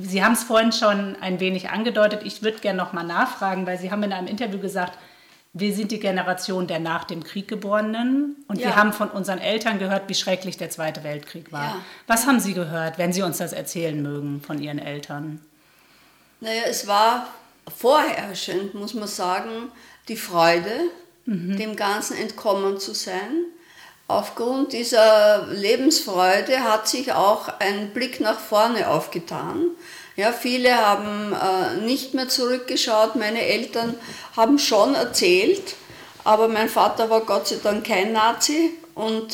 Sie haben es vorhin schon ein wenig angedeutet. Ich würde gerne noch mal nachfragen, weil Sie haben in einem Interview gesagt, wir sind die Generation der nach dem Krieg Geborenen und wir haben von unseren Eltern gehört, wie schrecklich der Zweite Weltkrieg war. Ja. Was haben Sie gehört, wenn Sie uns das erzählen mögen von Ihren Eltern? Naja, es war vorherrschend, muss man sagen, die Freude, dem Ganzen entkommen zu sein. Aufgrund dieser Lebensfreude hat sich auch ein Blick nach vorne aufgetan. Ja, viele haben nicht mehr zurückgeschaut, meine Eltern haben schon erzählt, aber mein Vater war Gott sei Dank kein Nazi und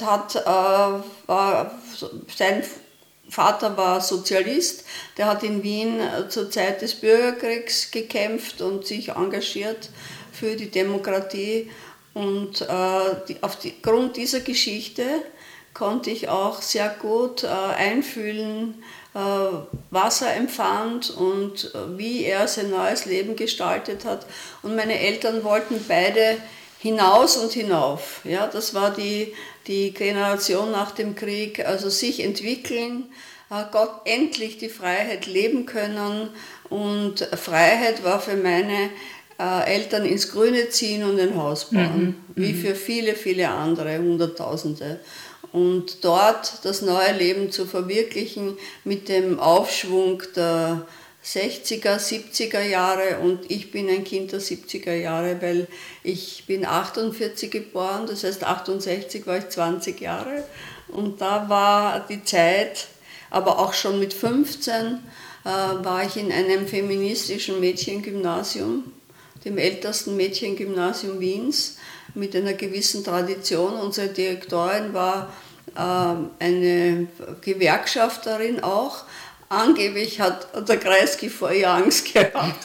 sein Vater war Sozialist, der hat in Wien zur Zeit des Bürgerkriegs gekämpft und sich engagiert für die Demokratie. Und aufgrund dieser Geschichte konnte ich auch sehr gut einfühlen, was er empfand und wie er sein neues Leben gestaltet hat. Und meine Eltern wollten beide hinaus und hinauf. Ja, das war die Generation nach dem Krieg, also sich entwickeln, Gott endlich die Freiheit leben können. Und Freiheit war für meine Eltern ins Grüne ziehen und ein Haus bauen, wie für viele, viele andere, Hunderttausende. Und dort das neue Leben zu verwirklichen mit dem Aufschwung der 60er, 70er Jahre, und ich bin ein Kind der 70er Jahre, weil ich bin 48 geboren, das heißt 68 war ich 20 Jahre und da war die Zeit, aber auch schon mit 15 war ich in einem feministischen Mädchengymnasium, dem ältesten Mädchengymnasium Wiens, mit einer gewissen Tradition. Unsere Direktorin war eine Gewerkschafterin auch. Angeblich hat der Kreisky vor ihr Angst gehabt.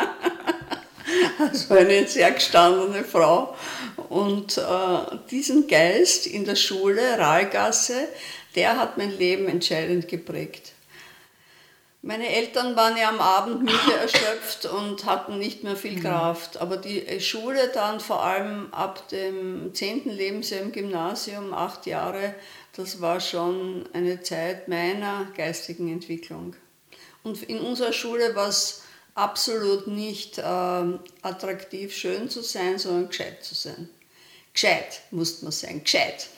Also eine sehr gestandene Frau. Und diesen Geist in der Schule, Rahlgasse, der hat mein Leben entscheidend geprägt. Meine Eltern waren ja am Abend müde, erschöpft und hatten nicht mehr viel Kraft. Aber die Schule dann, vor allem ab dem 10. Lebensjahr im Gymnasium, 8 Jahre, das war schon eine Zeit meiner geistigen Entwicklung. Und in unserer Schule war es absolut nicht attraktiv, schön zu sein, sondern gescheit zu sein. Gescheit musste man sein, gescheit.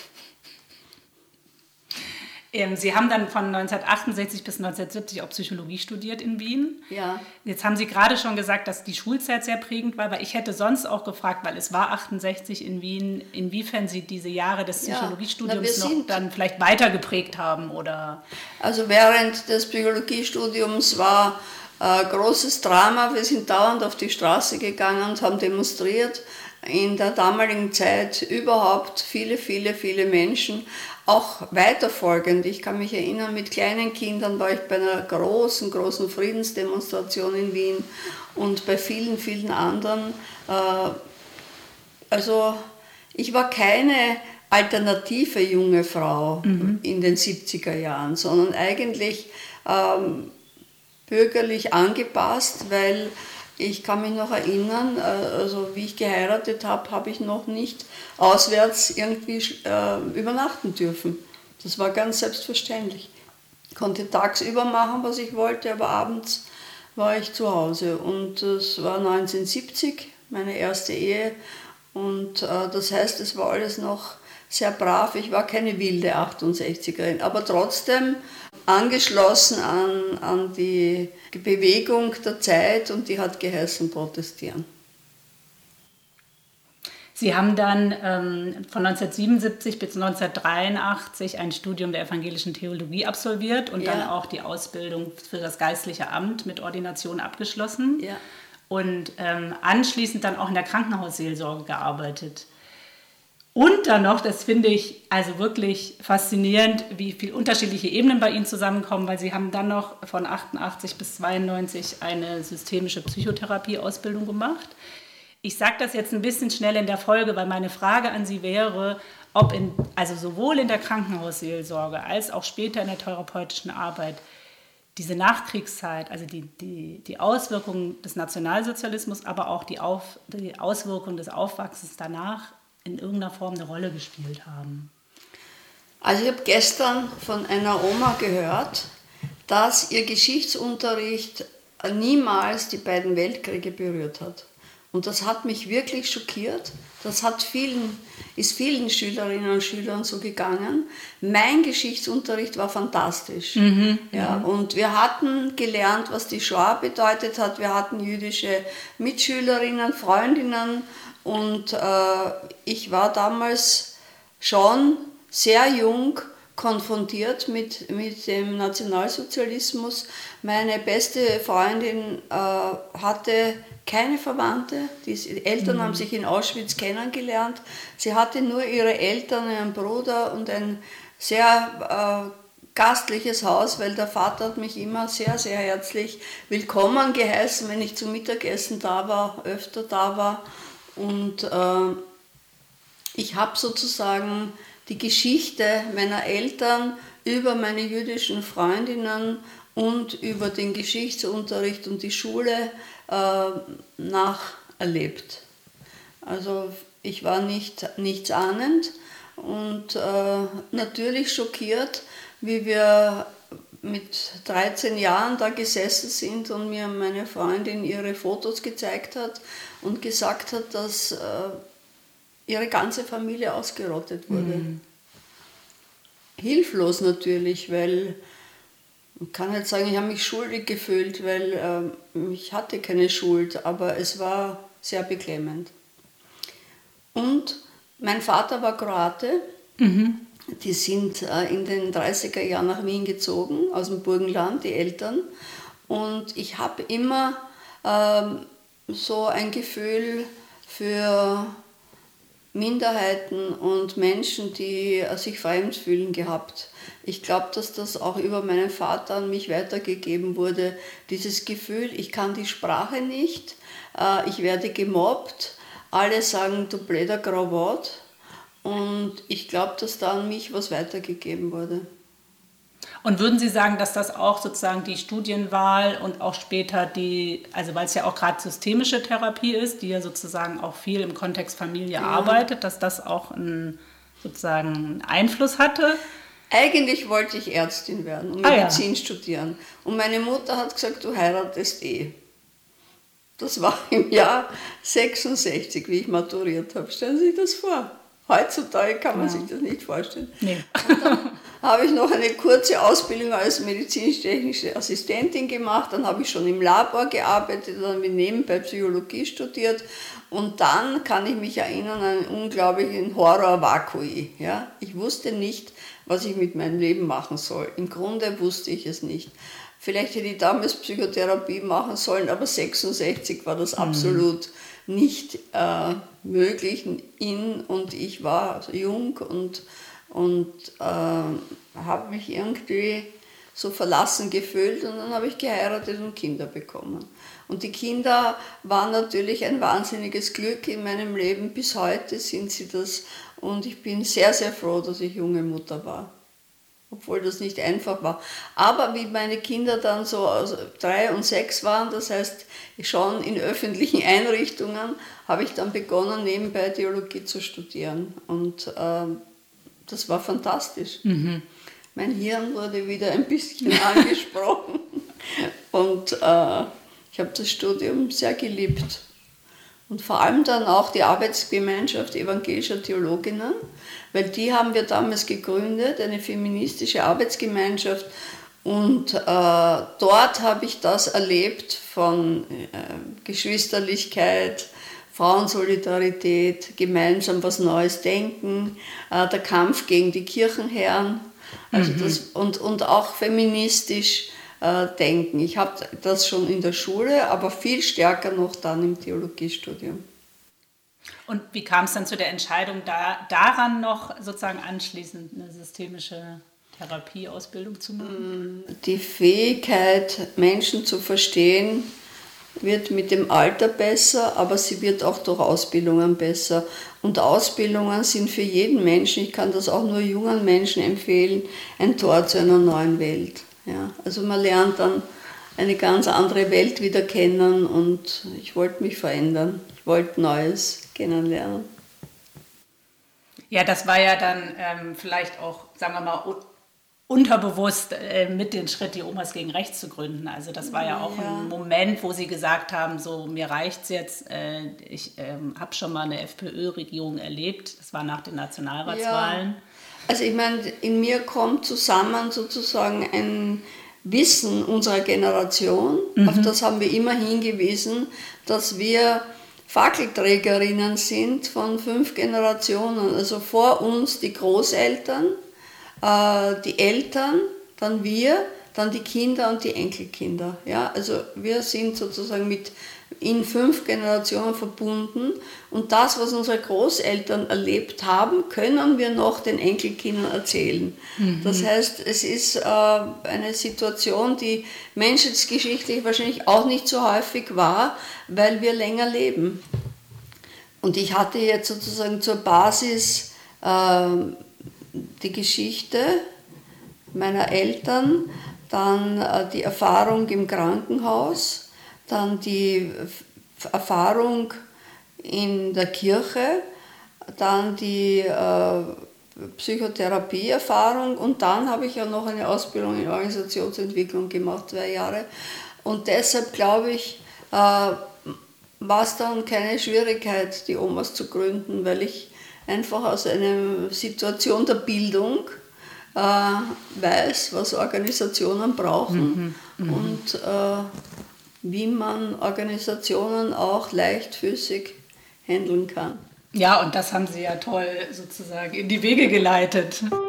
Sie haben dann von 1968 bis 1970 auch Psychologie studiert in Wien. Ja. Jetzt haben Sie gerade schon gesagt, dass die Schulzeit sehr prägend war, aber ich hätte sonst auch gefragt, weil es war 68 in Wien, inwiefern Sie diese Jahre des Psychologiestudiums noch dann vielleicht weiter geprägt haben, oder? Also während des Psychologiestudiums war großes Drama. Wir sind dauernd auf die Straße gegangen und haben demonstriert. In der damaligen Zeit überhaupt viele, viele, viele Menschen, auch weiterfolgend. Ich kann mich erinnern, mit kleinen Kindern war ich bei einer großen, großen Friedensdemonstration in Wien und bei vielen, vielen anderen. Also ich war keine alternative junge Frau in den 70er Jahren, sondern eigentlich bürgerlich angepasst, weil ich kann mich noch erinnern, also wie ich geheiratet habe, habe ich noch nicht auswärts irgendwie übernachten dürfen. Das war ganz selbstverständlich. Ich konnte tagsüber machen, was ich wollte, aber abends war ich zu Hause. Und das war 1970, meine erste Ehe. Und das heißt, es war alles noch sehr brav. Ich war keine wilde 68erin, aber trotzdem angeschlossen an die Bewegung der Zeit, und die hat geheißen protestieren. Sie haben dann von 1977 bis 1983 ein Studium der evangelischen Theologie absolviert und dann auch die Ausbildung für das geistliche Amt mit Ordination abgeschlossen und anschließend dann auch in der Krankenhausseelsorge gearbeitet. Und dann noch, das finde ich also wirklich faszinierend, wie viele unterschiedliche Ebenen bei Ihnen zusammenkommen, weil Sie haben dann noch von 88 bis 92 eine systemische Psychotherapie-Ausbildung gemacht. Ich sage das jetzt ein bisschen schnell in der Folge, weil meine Frage an Sie wäre, ob also sowohl in der Krankenhausseelsorge als auch später in der therapeutischen Arbeit diese Nachkriegszeit, also die Auswirkungen des Nationalsozialismus, aber auch die Auswirkungen des Aufwachsens danach in irgendeiner Form eine Rolle gespielt haben. Also ich habe gestern von einer Oma gehört, dass ihr Geschichtsunterricht niemals die beiden Weltkriege berührt hat. Und das hat mich wirklich schockiert. Das ist vielen Schülerinnen und Schülern so gegangen. Mein Geschichtsunterricht war fantastisch. Ja, und wir hatten gelernt, was die Shoah bedeutet hat. Wir hatten jüdische Mitschülerinnen, Freundinnen. Und ich war damals schon sehr jung konfrontiert mit dem Nationalsozialismus. Meine beste Freundin hatte keine Verwandte. Die Eltern haben sich in Auschwitz kennengelernt. Sie hatte nur ihre Eltern, ihren Bruder und ein sehr gastliches Haus, weil der Vater hat mich immer sehr, sehr herzlich willkommen geheißen, wenn ich zum Mittagessen da war, öfter da war. Und ich habe sozusagen die Geschichte meiner Eltern über meine jüdischen Freundinnen und über den Geschichtsunterricht und die Schule nacherlebt. Also ich war nichts ahnend und natürlich schockiert, wie wir mit 13 Jahren da gesessen sind und mir meine Freundin ihre Fotos gezeigt hat und gesagt hat, dass ihre ganze Familie ausgerottet wurde. Hilflos natürlich, weil ich kann nicht sagen, ich habe mich schuldig gefühlt, weil ich hatte keine Schuld, aber es war sehr beklemmend. Und mein Vater war Kroate. Die sind in den 30er Jahren nach Wien gezogen, aus dem Burgenland, die Eltern. Und ich habe immer so ein Gefühl für Minderheiten und Menschen, die sich fremd fühlen, gehabt. Ich glaube, dass das auch über meinen Vater an mich weitergegeben wurde. Dieses Gefühl, ich kann die Sprache nicht, ich werde gemobbt, alle sagen, du blöder Grauwort. Und ich glaube, dass da an mich was weitergegeben wurde. Und würden Sie sagen, dass das auch sozusagen die Studienwahl und auch später also weil es ja auch gerade systemische Therapie ist, die ja sozusagen auch viel im Kontext Familie arbeitet, dass das auch sozusagen einen Einfluss hatte? Eigentlich wollte ich Ärztin werden und Medizin studieren. Und meine Mutter hat gesagt, du heiratest eh. Das war im Jahr 66, wie ich maturiert habe. Stellen Sie sich das vor. Heutzutage kann man sich das nicht vorstellen. Nee. Und dann habe ich noch eine kurze Ausbildung als medizinisch-technische Assistentin gemacht. Dann habe ich schon im Labor gearbeitet, dann habe ich nebenbei Psychologie studiert. Und dann kann ich mich erinnern an einen unglaublichen Horror vacui. Ja? Ich wusste nicht, was ich mit meinem Leben machen soll. Im Grunde wusste ich es nicht. Vielleicht hätte ich damals Psychotherapie machen sollen, aber 66 war das absolut nicht möglich. Und ich war jung und habe mich irgendwie so verlassen gefühlt und dann habe ich geheiratet und Kinder bekommen. Und die Kinder waren natürlich ein wahnsinniges Glück in meinem Leben. Bis heute sind sie das und ich bin sehr, sehr froh, dass ich junge Mutter war. Obwohl das nicht einfach war. Aber wie meine Kinder dann so 3 und 6 waren, das heißt schon in öffentlichen Einrichtungen, habe ich dann begonnen, nebenbei Theologie zu studieren. Und das war fantastisch. Mein Hirn wurde wieder ein bisschen angesprochen. Und ich habe das Studium sehr geliebt. Und vor allem dann auch die Arbeitsgemeinschaft evangelischer Theologinnen, weil die haben wir damals gegründet, eine feministische Arbeitsgemeinschaft. Und dort habe ich das erlebt von Geschwisterlichkeit, Frauensolidarität, gemeinsam was Neues denken, der Kampf gegen die Kirchenherren also und auch feministisch denken. Ich habe das schon in der Schule, aber viel stärker noch dann im Theologiestudium. Und wie kam es dann zu der Entscheidung, daran noch sozusagen anschließend eine systemische Therapieausbildung zu machen? Die Fähigkeit, Menschen zu verstehen, wird mit dem Alter besser, aber sie wird auch durch Ausbildungen besser. Und Ausbildungen sind für jeden Menschen, ich kann das auch nur jungen Menschen empfehlen, ein Tor zu einer neuen Welt. Ja, also man lernt dann eine ganz andere Welt wieder kennen und ich wollte mich verändern. Ich wollte Neues kennenlernen. Ja, das war ja dann vielleicht auch, sagen wir mal, unterbewusst mit den Schritt, die Omas gegen Rechts zu gründen. Also das war ja auch ein Moment, wo sie gesagt haben, so mir reicht's jetzt, ich habe schon mal eine FPÖ-Regierung erlebt, das war nach den Nationalratswahlen. Ja. Also ich meine, in mir kommt zusammen sozusagen ein Wissen unserer Generation, auf das haben wir immer hingewiesen, dass wir Fackelträgerinnen sind von 5 Generationen, also vor uns die Großeltern, die Eltern, dann wir, dann die Kinder und die Enkelkinder. Ja? Also wir sind sozusagen in 5 Generationen verbunden und das, was unsere Großeltern erlebt haben, können wir noch den Enkelkindern erzählen. Das heißt, es ist eine Situation, die menschheitsgeschichtlich wahrscheinlich auch nicht so häufig war, weil wir länger leben. Und ich hatte jetzt sozusagen zur Basis die Geschichte meiner Eltern, dann die Erfahrung im Krankenhaus, dann die Erfahrung in der Kirche, dann die Psychotherapieerfahrung und dann habe ich ja noch eine Ausbildung in Organisationsentwicklung gemacht, 2 Jahre. Und deshalb glaube ich, war es dann keine Schwierigkeit, die Omas zu gründen, weil ich einfach aus einer Situation der Bildung weiß, was Organisationen brauchen und wie man Organisationen auch leichtfüßig handeln kann. Ja, und das haben Sie ja toll sozusagen in die Wege geleitet.